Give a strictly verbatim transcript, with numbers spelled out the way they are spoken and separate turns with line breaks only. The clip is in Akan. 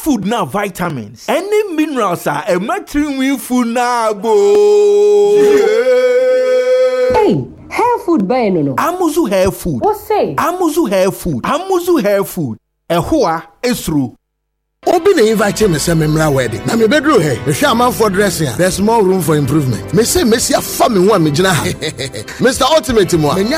food na vitamins. Any minerals are a matching food na go.
Hey, hair food buy no no.
Amuzu hair food.
What say?
Amuzu hair food. Amuzu hair food. Ehua esru.
Obi na invite me say memra wedding. Na me bedroom here. Me hwe am for dressing. There's more room for improvement. Me say me see afa me ho a me gina ha. Mister Ultimate mo.